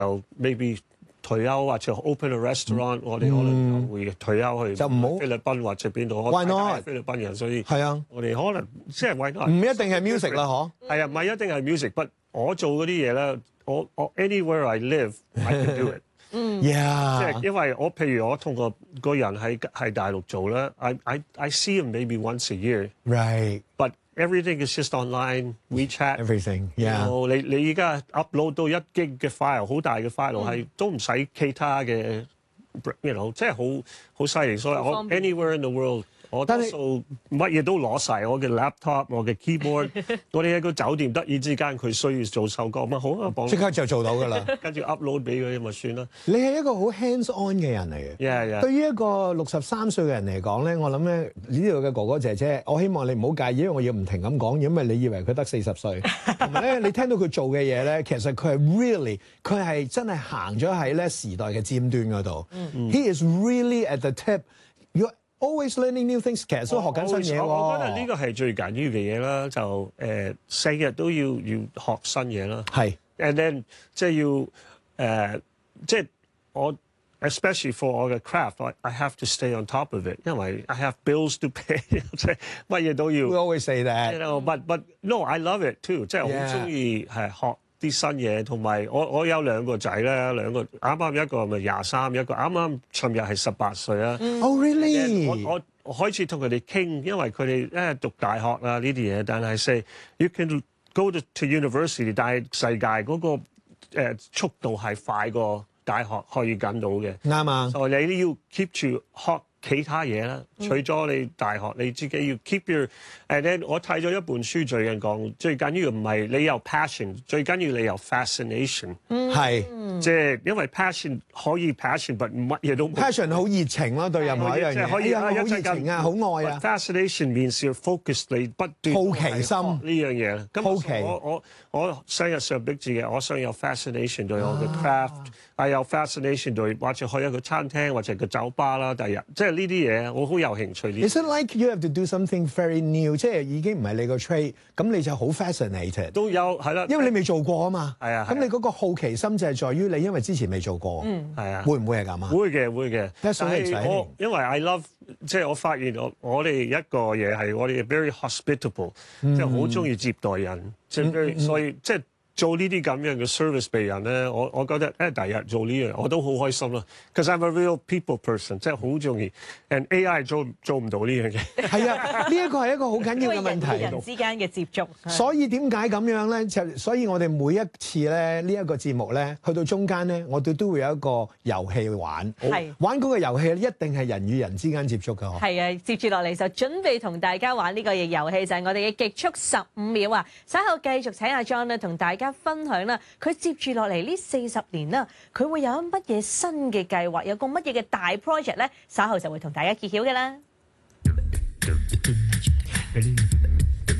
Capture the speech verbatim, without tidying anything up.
就 maybe 退休或者 open a restaurant，、嗯、我哋可能就會退休去就唔好菲律賓或者邊度。我係菲律賓人，所以係啊，我哋可能即係 why not？ 唔一定係 music 啦，嗬？係啊，唔係一定係 music， but 我做嗰啲嘢咧，我我 anywhere I live，I can do it。嗯 ，yeah， 即係因為我譬如我同個個人喺喺大陸做咧 ，I I I see him maybe once a year，right？But everything is just online, WeChat, everything. Yeah. 你你而家 upload 到一 G 嘅 file， 好大嘅 file 係都唔使其他嘅 ，you know， 即係好好犀利。所以我 anywhere in the world， 我多數乜嘢都攞晒，我嘅 laptop， 我嘅 keyboard， 我哋喺個酒店突然之間佢需要做首歌，乜好啊， 即刻就做到㗎啦。 跟住 upload 俾佢咪算啦。 你係一個好 hands on 嘅人嚟嘅。 Yeah, yeah. 對於一個六十三歲嘅人嚟講咧，我諗咧呢度嘅哥哥姐姐，我希望你唔好介意，因為我要唔停咁講，因為你以為佢得四十歲，同埋咧你聽到佢做嘅嘢咧，其實佢係 really， 佢係真係行咗喺咧時代嘅尖端嗰度。Mm. He is really at the tip. Always learning new things， 其實都學緊新嘢喎。 我覺得呢個係最緊要嘅嘢啦，就誒成日都要要學新嘢啦。係 ，and then 即係要誒、呃，即係我 especially for 我嘅 craft，I I have to stay on top of it， 因為 I have bills to pay， 即係乜嘢都要。 We always say that。 You know, but but no，I love it too， 即係好中意係學啲新嘢，同埋我我有兩個仔咧，兩個啱啱一個咪廿三，一個啱啱尋日係十八歲啊。 Oh really？ 我我開始同佢哋傾，因為佢哋誒讀大學啊呢啲嘢，但係 say you can go to to university， 但係世界嗰個誒速度係快過大學可以緊到嘅。 啱啊！ 所以你都要 keep 住學其他嘢啦，除咗你大學，你自己要 keep your。誒咧，我睇咗一本書，最近講最緊要唔係你有 passion， 最緊要你有 fascination。係，即係因為 passion 可以 passion，but 乜嘢都冇。passion 好熱情咯，對任何一樣嘢。可以啊，好熱情啊，好愛啊。fascination means you focus， 你不斷好奇心呢樣嘢。好奇。我我我生日上逼自己，我想有 fascination 對我嘅 craft，係有 fascination 對或者去一個餐廳或者個酒吧啦，第日即係呢啲嘢我好有興趣。 Is it like you have to do something very new？即係已經唔係你個 trade， 咁你就好 fascinated。 都有係啦， 因為你未做過啊嘛。係啊。咁你嗰個好奇心就係在於你因為之前未做過。嗯。係啊。會唔會係咁啊？ 會嘅，會嘅。 但係我因為 I love， 即係我發現我我哋一個嘢係我哋 very hospitable，、嗯、即係好中意接待人，即係、嗯嗯、所以即係。做呢啲咁樣嘅 service 俾人咧，我我覺得誒，第日做呢樣我都好開心啦。Because I'm a real people person， 即係好中意。And A I 做做唔到呢樣嘢。係啊，呢一個係一個好緊要嘅問題。 人與人之間嘅接觸。 所以點解咁樣咧？就所以我哋每一次咧呢一個節目咧，去到中間咧，我哋都會有一個遊戲玩。係。玩嗰個遊戲一定係人與人之間接觸嘅。 係啊，接住落嚟就準備同大家玩呢個遊戲，就係我哋嘅極速十五秒啊！稍後繼續請阿 John 咧同大家分享啦，佢接住落嚟呢四十年啦，佢會有乜嘢新嘅計劃，有個乜嘢嘅大 project 咧？稍後就會同大家揭曉嘅啦。